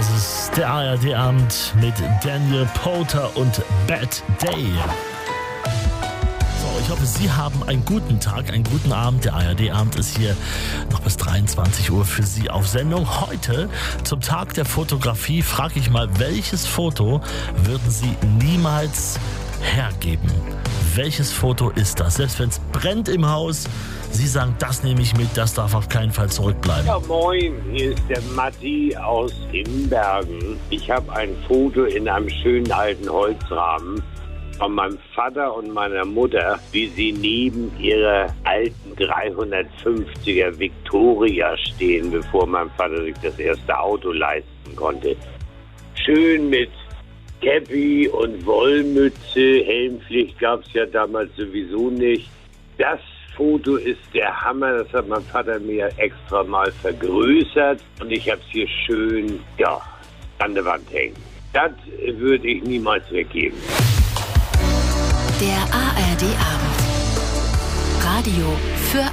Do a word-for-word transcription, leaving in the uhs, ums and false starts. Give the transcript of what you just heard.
Das ist der A R D-Abend mit Daniel Powter und Bad Day. So, ich hoffe, Sie haben einen guten Tag, einen guten Abend. Der A R D-Abend ist hier noch bis dreiundzwanzig Uhr für Sie auf Sendung. Heute, zum Tag der Fotografie, frage ich mal, welches Foto würden Sie niemals hergeben? Welches Foto ist das? Selbst wenn es brennt im Haus, Sie sagen, das nehme ich mit, das darf auf keinen Fall zurückbleiben. Ja, moin, hier ist der Matti aus Himbergen. Ich habe ein Foto in einem schönen alten Holzrahmen von meinem Vater und meiner Mutter, wie sie neben ihrer alten dreihundertfünfziger Victoria stehen, bevor mein Vater sich das erste Auto leisten konnte. Schön mit Käppi und Wollmütze, Helmpflicht gab es ja damals sowieso nicht. Das Foto ist der Hammer, das hat mein Vater mir extra mal vergrößert und ich habe es hier schön, ja, an der Wand hängen. Das würde ich niemals weggeben. Der A R D-Abend. Radio für